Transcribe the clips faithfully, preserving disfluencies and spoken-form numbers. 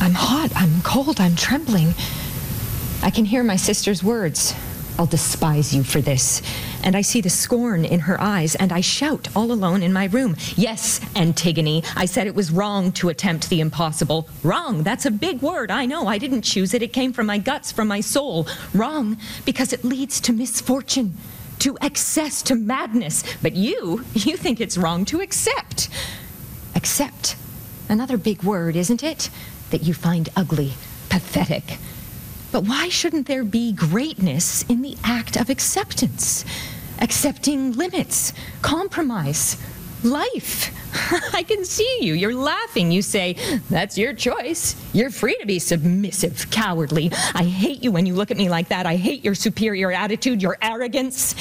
I'm hot, I'm cold, I'm trembling. I can hear my sister's words. I'll despise you for this. And I see the scorn in her eyes, and I shout all alone in my room. Yes, Antigone, I said it was wrong to attempt the impossible. Wrong, that's a big word, I know. I didn't choose it. It came from my guts, from my soul. Wrong, because it leads to misfortune, to excess, to madness. But you, you think it's wrong to accept. Accept. Another big word, isn't it? That you find ugly, pathetic. But why shouldn't there be greatness in the act of acceptance? Accepting limits, compromise, life. I can see you. You're laughing. You say, that's your choice. You're free to be submissive, cowardly. I hate you when you look at me like that. I hate your superior attitude, your arrogance.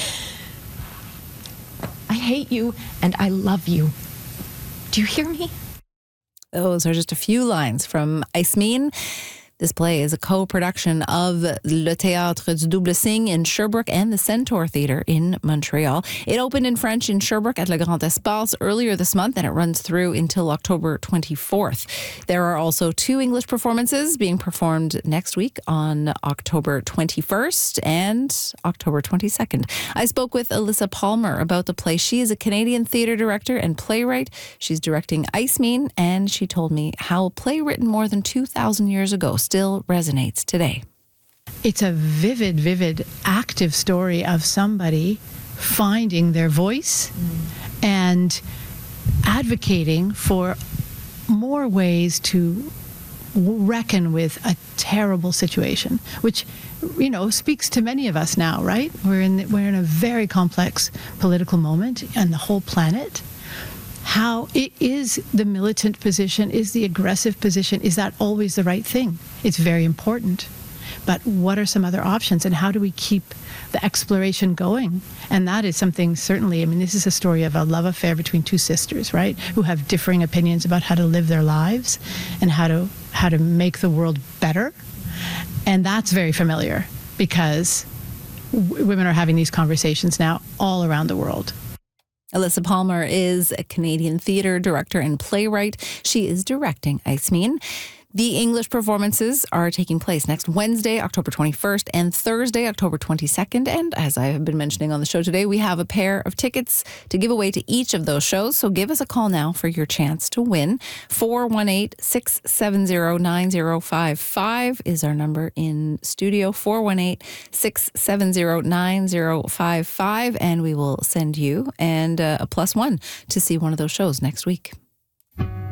I hate you and I love you. Do you hear me? Those are just a few lines from Ismene. This play is a co-production of Le Théâtre du Double Cygne in Sherbrooke and the Centaur Theatre in Montreal. It opened in French in Sherbrooke at Le Grand Espace earlier this month, and it runs through until October twenty-fourth. There are also two English performances being performed next week on October twenty-first and October twenty-second. I spoke with Alyssa Palmer about the play. She is a Canadian theatre director and playwright. She's directing Ismene, and she told me how a play written more than two thousand years ago still resonates today. It's a vivid, vivid, active story of somebody finding their voice mm. and advocating for more ways to reckon with a terrible situation, which, you know, speaks to many of us now, right? We're in we're in a very complex political moment on the whole planet. How it is the militant position, is the aggressive position, is that always the right thing? It's very important. But what are some other options, and how do we keep the exploration going? And that is something, certainly, I mean, this is a story of a love affair between two sisters, right, who have differing opinions about how to live their lives and how to how to make the world better. And that's very familiar, because w- women are having these conversations now all around the world. Alyssa Palmer is a Canadian theatre director and playwright. She is directing Ismene. The English performances are taking place next Wednesday, October twenty-first, and Thursday, October twenty-second. And as I have been mentioning on the show today, we have a pair of tickets to give away to each of those shows. So give us a call now for your chance to win. four one eight, six seven zero, nine zero five five is our number in studio. four one eight, six seven zero, nine zero five five. And we will send you and uh, a plus one to see one of those shows next week.